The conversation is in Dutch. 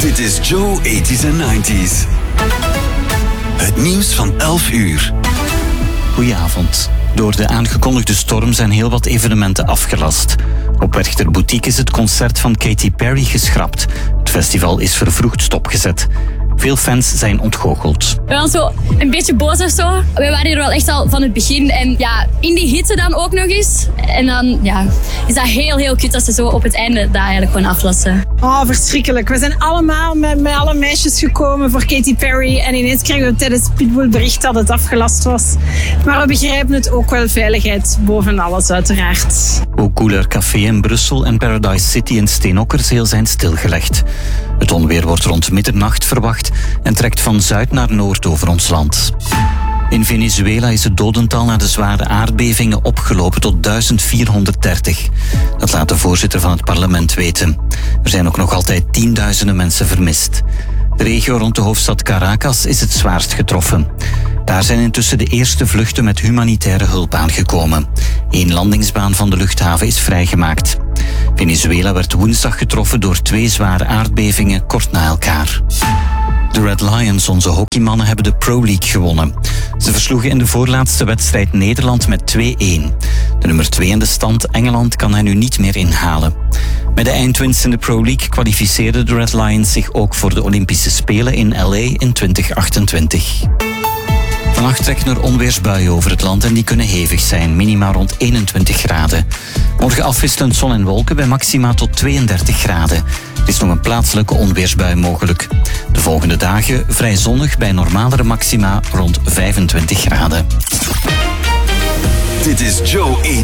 Dit is Joe 80s en 90s. Het nieuws van 11 uur. Goedenavond. Door de aangekondigde storm zijn heel wat evenementen afgelast. Op Werchter Boutique is het concert van Katy Perry geschrapt. Het festival is vervroegd stopgezet. Veel fans zijn ontgoocheld. We waren zo een beetje boos of zo. We waren hier wel echt al van het begin. En ja, in die hitte dan ook nog eens. En dan ja, is dat heel kut als ze zo op het einde dat eigenlijk gewoon aflassen. Oh, verschrikkelijk. We zijn allemaal met alle meisjes gekomen voor Katy Perry. En ineens kregen we tijdens Pitbull bericht dat het afgelast was. Maar we begrijpen het ook wel. Veiligheid boven alles uiteraard. Ook Cooler Café in Brussel en Paradise City in Steenokkerzeel zijn stilgelegd. Het onweer wordt rond middernacht verwacht en trekt van zuid naar noord over ons land. In Venezuela is het dodental na de zware aardbevingen opgelopen tot 1430. Dat laat de voorzitter van het parlement weten. Er zijn ook nog altijd tienduizenden mensen vermist. De regio rond de hoofdstad Caracas is het zwaarst getroffen. Daar zijn intussen de eerste vluchten met humanitaire hulp aangekomen. 1 landingsbaan van de luchthaven is vrijgemaakt. Venezuela werd woensdag getroffen door 2 zware aardbevingen kort na elkaar. De Red Lions, onze hockeymannen, hebben de Pro League gewonnen. Ze versloegen in de voorlaatste wedstrijd Nederland met 2-1. De nummer 2 in de stand, Engeland, kan hij nu niet meer inhalen. Met de eindwinst in de Pro League kwalificeerden de Red Lions zich ook voor de Olympische Spelen in LA in 2028. Vannacht trekken er onweersbuien over het land en die kunnen hevig zijn, minima rond 21 graden. Morgen afwisselend zon en wolken bij maxima tot 32 graden. Er is nog een plaatselijke onweersbui mogelijk. De volgende dagen vrij zonnig bij normalere maxima rond 25 graden. Dit is Joe 80s